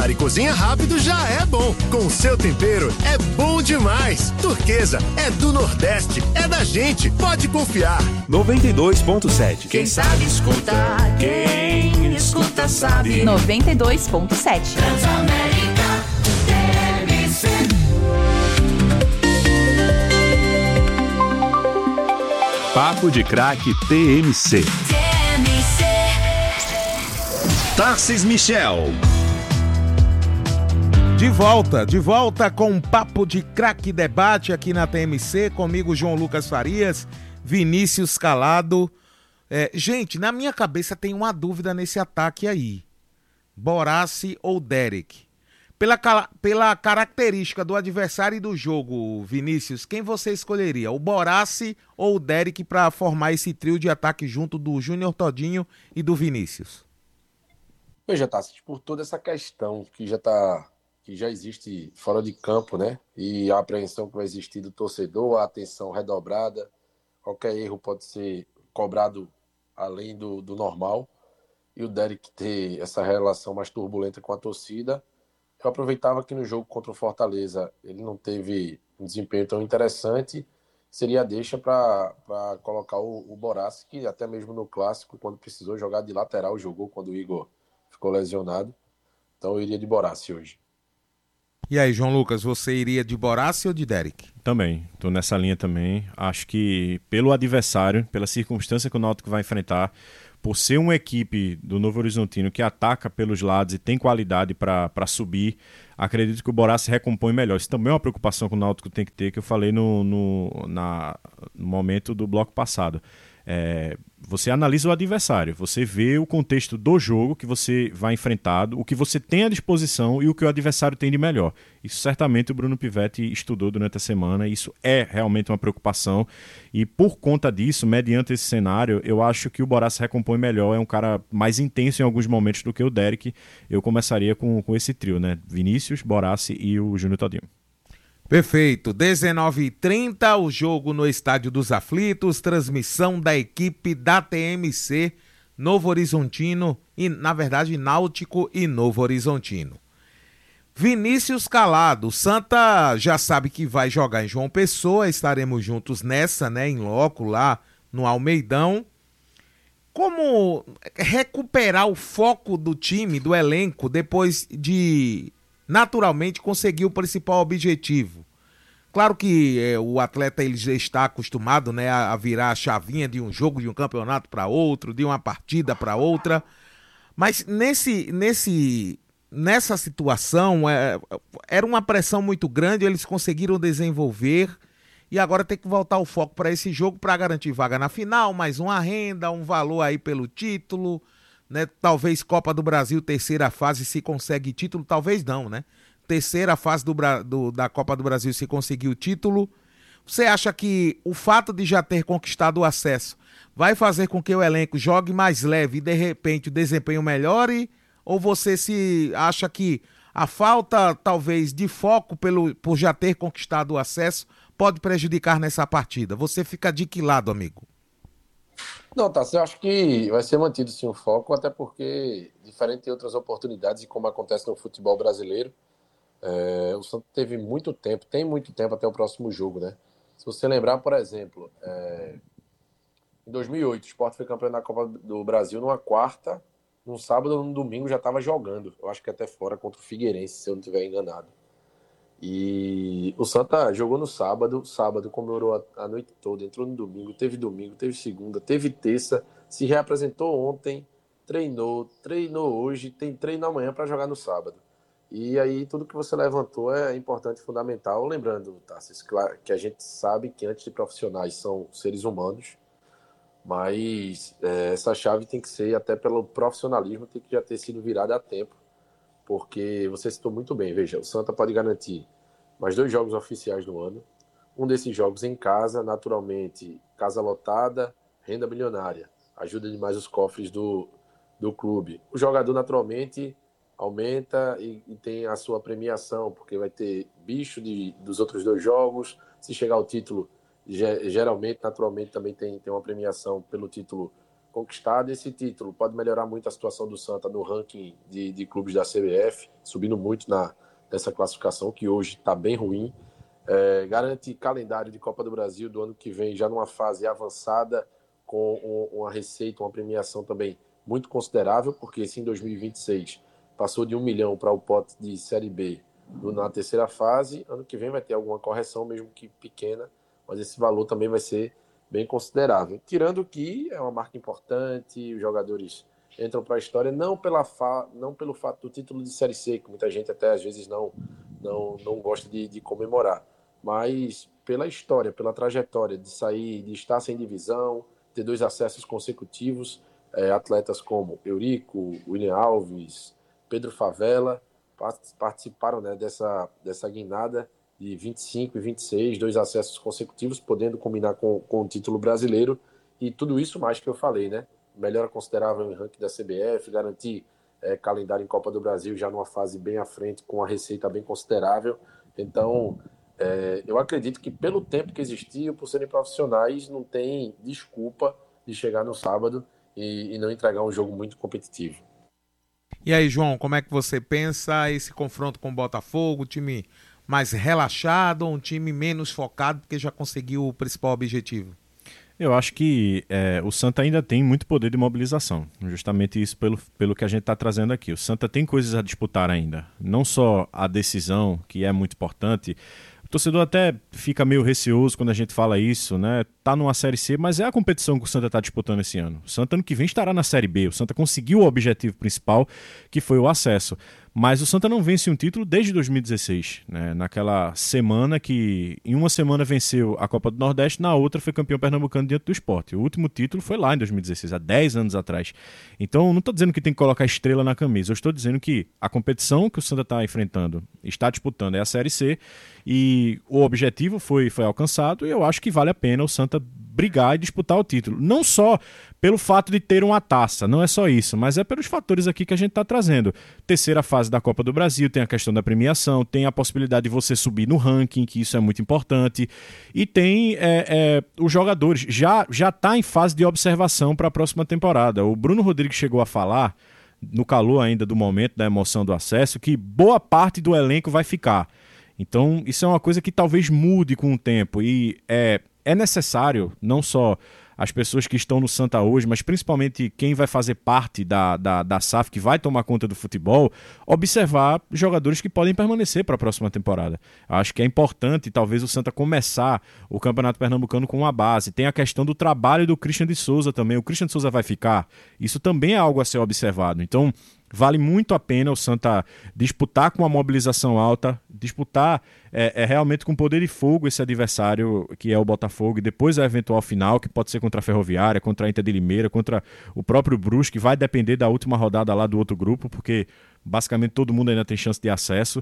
jantar e cozinha rápido já é bom. Com o seu tempero é bom demais. Turquesa é do Nordeste, é da gente, pode confiar. 92.7. Quem sabe escuta, quem escuta sabe. 92.7. Transamérica TMC. Papo de Craque TMC. Tarcis Michel. De volta com um Papo de Craque Debate aqui na TMC, comigo João Lucas Farias, Vinícius Calado. Gente, na minha cabeça tem uma dúvida nesse ataque aí. Borassi ou Derek? Pela característica do adversário e do jogo, Vinícius, quem você escolheria? O Borassi ou o Derek para formar esse trio de ataque junto do Júnior Todinho e do Vinícius? Veja, Tassi, por toda essa questão que já existe fora de campo, né? E a apreensão que vai existir do torcedor, a atenção redobrada, qualquer erro pode ser cobrado além do normal. E o Derek ter essa relação mais turbulenta com a torcida. Eu aproveitava que no jogo contra o Fortaleza ele não teve um desempenho tão interessante. Seria a deixa para colocar o Borassi, que até mesmo no Clássico, quando precisou jogar de lateral, jogou quando o Igor ficou lesionado. Então eu iria de Borassi hoje. E aí, João Lucas, você iria de Borassi ou de Derek? Também, tô nessa linha também. Acho que pelo adversário, pela circunstância que o Náutico vai enfrentar, por ser uma equipe do Novo Horizontino que ataca pelos lados e tem qualidade para subir, acredito que o Borassi recompõe melhor. Isso também é uma preocupação que o Náutico tem que ter, que eu falei no momento do bloco passado. Você analisa o adversário, você vê o contexto do jogo que você vai enfrentado, o que você tem à disposição e o que o adversário tem de melhor. Isso certamente o Bruno Pivetti estudou durante a semana, isso é realmente uma preocupação e por conta disso, mediante esse cenário, eu acho que o Borassi recompõe melhor, é um cara mais intenso em alguns momentos do que o Derek. Eu começaria com esse trio, né? Vinícius, Borassi e o Júnior Todinho. Perfeito, 19h30, o jogo no Estádio dos Aflitos, transmissão da equipe da TMC, Novo Horizontino, e na verdade Náutico e Novo Horizontino. Vinícius Calado, Santa já sabe que vai jogar em João Pessoa, estaremos juntos nessa, né, em loco lá no Almeidão. Como recuperar o foco do time, do elenco, depois de naturalmente conseguir o principal objetivo? Claro que o atleta ele já está acostumado, né, a virar a chavinha de um jogo, de um campeonato para outro, de uma partida para outra, mas nessa situação era uma pressão muito grande, eles conseguiram desenvolver e agora tem que voltar o foco para esse jogo para garantir vaga na final, mais uma renda, um valor aí pelo título, né? Talvez Copa do Brasil, terceira fase, se consegue título, talvez não, né? Terceira fase da Copa do Brasil, se conseguir o título. Você acha que o fato de já ter conquistado o acesso vai fazer com que o elenco jogue mais leve e de repente o desempenho melhore? Ou você se acha que a falta talvez de foco por já ter conquistado o acesso pode prejudicar nessa partida? Você fica de que lado, amigo? Não, tá, eu acho que vai ser mantido sim o foco, até porque, diferente de outras oportunidades e como acontece no futebol brasileiro, o Santos tem muito tempo até o próximo jogo, né? Se você lembrar, por exemplo, em 2008, o Sport foi campeão da Copa do Brasil numa quarta, num sábado ou num domingo já estava jogando, eu acho que até fora contra o Figueirense, se eu não estiver enganado. E o Santa jogou no sábado comemorou a noite toda, entrou no domingo, teve segunda, teve terça, se reapresentou ontem, treinou hoje, tem treino amanhã para jogar no sábado. E aí tudo que você levantou é importante e fundamental, lembrando, Tarcis, claro, que a gente sabe que antes de profissionais são seres humanos, mas essa chave tem que ser, até pelo profissionalismo, tem que já ter sido virada a tempo, porque você citou muito bem, veja, o Santa pode garantir mais 2 jogos oficiais no ano, um desses jogos em casa, naturalmente, casa lotada, renda milionária, ajuda demais os cofres do clube. O jogador, naturalmente, aumenta e tem a sua premiação, porque vai ter bicho dos outros 2 jogos, se chegar ao título, geralmente, naturalmente, também tem uma premiação pelo título conquistado. Esse título pode melhorar muito a situação do Santa no ranking de clubes da CBF, subindo muito nessa classificação, que hoje está bem ruim. Garante calendário de Copa do Brasil do ano que vem, já numa fase avançada, com uma receita, uma premiação também muito considerável, porque se em 2026 passou de 1 milhão para o pote de Série B na terceira fase, ano que vem vai ter alguma correção, mesmo que pequena, mas esse valor também vai ser bem considerável. Tirando que é uma marca importante, os jogadores entram para a história, não pelo fato do título de Série C, que muita gente até às vezes não gosta de comemorar, mas pela história, pela trajetória de sair, de estar sem divisão, ter 2 acessos consecutivos, atletas como Eurico, William Alves, Pedro Favela, participaram, né, dessa guinada de 25 e 26, 2 acessos consecutivos, podendo combinar com o título brasileiro, e tudo isso mais que eu falei, né? Melhora considerável em ranking da CBF, garantir calendário em Copa do Brasil já numa fase bem à frente, com a receita bem considerável. Então, eu acredito que pelo tempo que existiu, por serem profissionais, não tem desculpa de chegar no sábado e não entregar um jogo muito competitivo. E aí, João, como é que você pensa esse confronto com o Botafogo? O time mais relaxado ou um time menos focado porque já conseguiu o principal objetivo? Eu acho que o Santa ainda tem muito poder de mobilização, justamente isso pelo que a gente está trazendo aqui. O Santa tem coisas a disputar ainda, não só a decisão, que é muito importante. O torcedor até fica meio receoso quando a gente fala isso, né? Tá numa Série C, mas é a competição que o Santa está disputando esse ano. O Santa ano que vem estará na Série B. O Santa conseguiu o objetivo principal, que foi o acesso. Mas o Santa não vence um título desde 2016, né? Naquela semana que, em uma semana venceu a Copa do Nordeste, na outra foi campeão pernambucano diante do Sport. O último título foi lá em 2016, há 10 anos atrás. Então, não estou dizendo que tem que colocar estrela na camisa, eu estou dizendo que a competição que o Santa está enfrentando, está disputando, é a Série C, e o objetivo foi alcançado, e eu acho que vale a pena o Santa brigar e disputar o título. Não só pelo fato de ter uma taça, não é só isso, mas é pelos fatores aqui que a gente está trazendo. Terceira fase da Copa do Brasil, tem a questão da premiação, tem a possibilidade de você subir no ranking, que isso é muito importante, e tem os jogadores, já está em fase de observação para a próxima temporada. O Bruno Rodrigues chegou a falar, no calor ainda do momento, da emoção do acesso, que boa parte do elenco vai ficar. Então, isso é uma coisa que talvez mude com o tempo, e é necessário, não só as pessoas que estão no Santa hoje, mas principalmente quem vai fazer parte da SAF, que vai tomar conta do futebol, observar jogadores que podem permanecer para a próxima temporada. Acho que é importante, talvez, o Santa começar o Campeonato Pernambucano com uma base. Tem a questão do trabalho do Christian de Souza também. O Christian de Souza vai ficar? Isso também é algo a ser observado. Então, vale muito a pena o Santa disputar com uma mobilização alta, disputar realmente com poder de fogo esse adversário que é o Botafogo, e depois a eventual final, que pode ser contra a Ferroviária, contra a Inter de Limeira, contra o próprio Brusque, vai depender da última rodada lá do outro grupo, porque basicamente todo mundo ainda tem chance de acesso.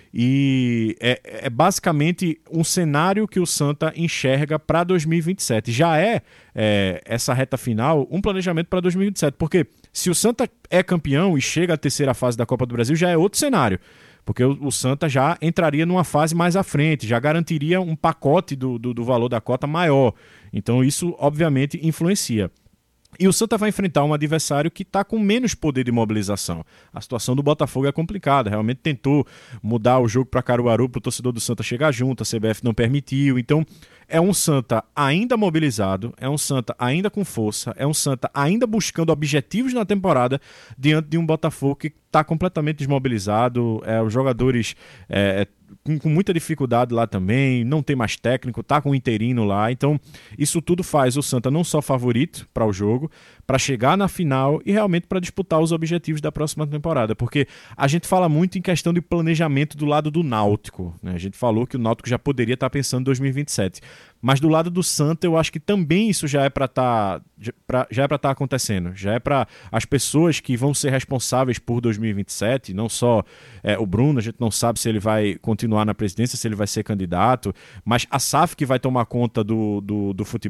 E é basicamente um cenário que o Santa enxerga para 2027. Já essa reta final, um planejamento para 2027, porque se o Santa é campeão e chega à terceira fase da Copa do Brasil, já é outro cenário, porque o Santa já entraria numa fase mais à frente, já garantiria um pacote do valor da cota maior. Então isso obviamente influencia. E o Santa vai enfrentar um adversário que está com menos poder de mobilização. A situação do Botafogo é complicada. Realmente tentou mudar o jogo para Caruaru para o torcedor do Santa chegar junto, a CBF não permitiu. Então é um Santa ainda mobilizado, é um Santa ainda com força, é um Santa ainda buscando objetivos na temporada diante de um Botafogo que está completamente desmobilizado. Os jogadores com muita dificuldade lá também, não tem mais técnico, tá com um interino lá. Então isso tudo faz o Santa não só favorito para o jogo, para chegar na final e realmente para disputar os objetivos da próxima temporada, porque a gente fala muito em questão de planejamento do lado do Náutico, né? A gente falou que o Náutico já poderia estar pensando em 2027, mas do lado do Santa eu acho que também isso já é para estar acontecendo, já é para as pessoas que vão ser responsáveis por 2027, não só o Bruno, a gente não sabe se ele vai continuar na presidência, se ele vai ser candidato, mas a SAF que vai tomar conta do futebol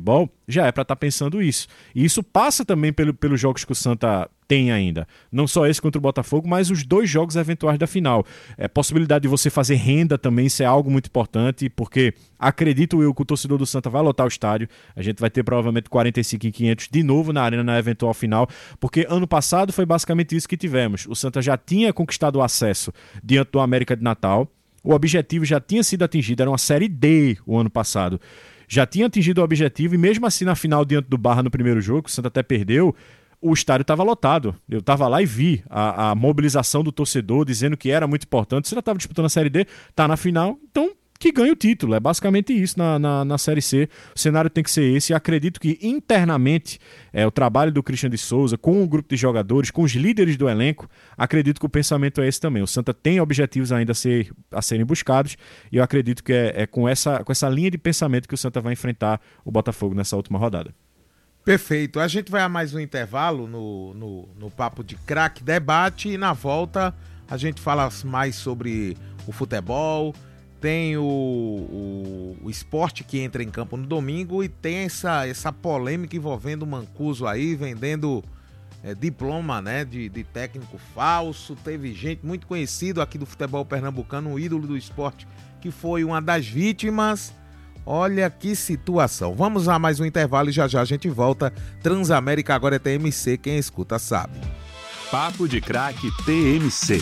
já é para estar pensando isso. E isso passa também pelos jogos que o Santa tem ainda. Não só esse contra o Botafogo, mas os 2 jogos eventuais da final. Possibilidade de você fazer renda também, isso é algo muito importante, porque acredito eu que o torcedor do Santa vai lotar o estádio. A gente vai ter provavelmente 45.500 de novo na arena na eventual final, porque ano passado foi basicamente isso que tivemos. O Santa já tinha conquistado o acesso diante do América de Natal. O objetivo já tinha sido atingido, era uma Série D o ano passado. Já tinha atingido o objetivo e mesmo assim na final diante do Barra no primeiro jogo, o Santa até perdeu, o estádio estava lotado. Eu estava lá e vi a mobilização do torcedor dizendo que era muito importante. Você já estava disputando a Série D, está na final, então que ganha o título. É basicamente isso na Série C. O cenário tem que ser esse. E acredito que internamente o trabalho do Christian de Souza, com o grupo de jogadores, com os líderes do elenco, acredito que o pensamento é esse também. O Santa tem objetivos ainda a serem buscados e eu acredito que é com essa linha de pensamento que o Santa vai enfrentar o Botafogo nessa última rodada. Perfeito. A gente vai a mais um intervalo no Papo de Craque Debate e na volta a gente fala mais sobre o futebol, tem o esporte que entra em campo no domingo e tem essa polêmica envolvendo o Mancuso aí, vendendo diploma, né, de técnico falso. Teve gente muito conhecida aqui do futebol pernambucano, um ídolo do esporte, que foi uma das vítimas. Olha que situação. Vamos a mais um intervalo e já a gente volta. Transamérica agora é TMC, quem escuta sabe. Papo de Craque TMC.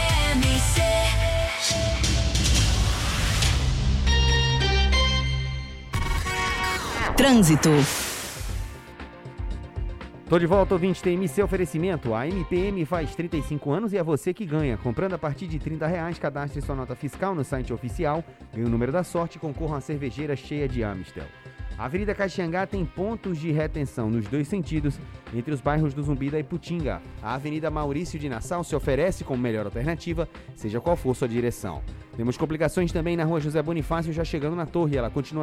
Trânsito. Tô de volta, ouvinte TMC Oferecimento. A MPM faz 35 anos e é você que ganha. Comprando a partir de R$30, cadastre sua nota fiscal no site oficial, ganhe o número da sorte e concorra a uma cervejeira cheia de Amstel. A Avenida Caxangá tem pontos de retenção nos 2 sentidos, entre os bairros do Zumbi da Iputinga. A Avenida Maurício de Nassau se oferece como melhor alternativa, seja qual for sua direção. Temos complicações também na Rua José Bonifácio, já chegando na Torre. Ela continua